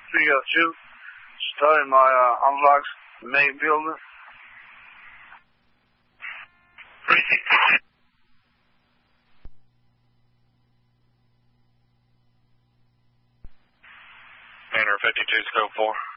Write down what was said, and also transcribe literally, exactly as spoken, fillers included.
three oh two. Starting my uh, unlocked main building. Banner fifty-two, scope four.